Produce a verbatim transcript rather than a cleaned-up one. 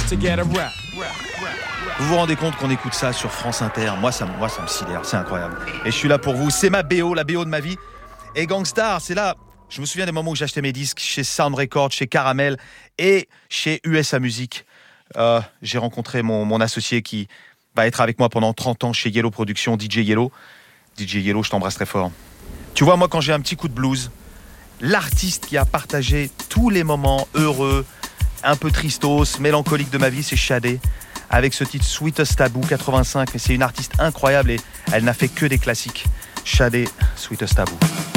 to get a rap. Vous vous rendez compte qu'on écoute ça sur France Inter? Moi, ça, moi, ça me sidère, c'est incroyable. Et je suis là pour vous, c'est ma B O, la B O de ma vie. Et Gangstar, c'est là, je me souviens des moments où j'achetais mes disques chez Sound Records, chez Caramel et chez U S A Music. Euh, j'ai rencontré mon, mon associé qui va être avec moi pendant trente ans chez Yellow Productions, D J Yellow. D J Yellow, je t'embrasse très fort. Tu vois, moi, quand j'ai un petit coup de blues, l'artiste qui a partagé tous les moments heureux, un peu tristos, mélancoliques de ma vie, c'est Shadé, avec ce titre Sweetest Taboo quatre-vingt-cinq. Mais c'est une artiste incroyable et elle n'a fait que des classiques. Shadé, Sweetest Taboo.